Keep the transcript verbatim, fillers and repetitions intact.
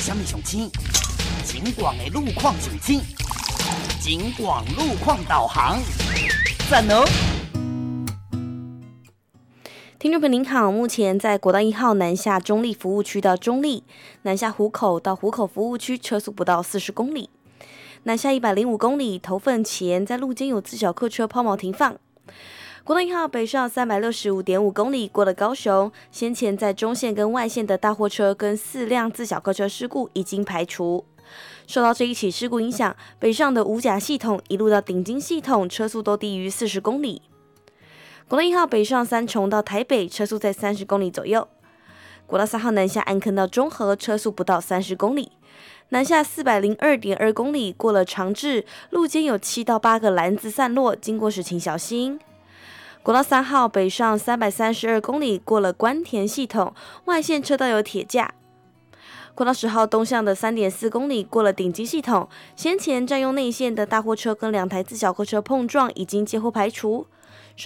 什么上青？景广的路况上青，景广路况导航，赞哦！ 听众朋友您好，目前在国道一号南下中立服务区到中立，南下湖口到湖口服务区车速不到四十公里，南下一百零五公里头份前在路肩有自小客车抛锚停放。国道一号北上三百六十五点五公里过了高雄，先前在中线跟外线的大货车跟四辆自小客车事故已经排除。受到这一起事故影响，北上的五甲系统一路到顶金系统车速都低于四十公里。国道一号北上三重到台北车速在三十公里左右。国道三号南下安坑到中和车速不到三十公里。南下四百零二点二公里过了长治，路肩有七到八个篮子散落，经过时请小心。国道三号北上三百三十二公里过了关田系统，外线车道有铁架。国道十号东向的三点四公里过了顶基系统，先前占用内线的大货车跟两台自小客车碰撞已经几乎排除。